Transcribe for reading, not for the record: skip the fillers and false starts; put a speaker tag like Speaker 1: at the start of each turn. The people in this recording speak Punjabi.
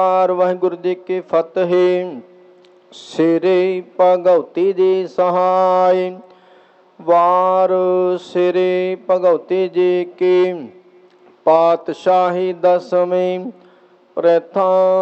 Speaker 1: ਓਂਕਾਰ ਵਾਹਿਗੁਰੂ ਜੀ ਕੀ ਫਤਿਹ। ਸ੍ਰੀ ਭਗਉਤੀ ਜੀ ਸਹਾਇ। ਵਾਰ ਸ੍ਰੀ ਭਗਉਤੀ ਜੀ ਕੀ ਪਾਤਸ਼ਾਹੀ ਦਸਵੀਂ। ਪ੍ਰਥਮ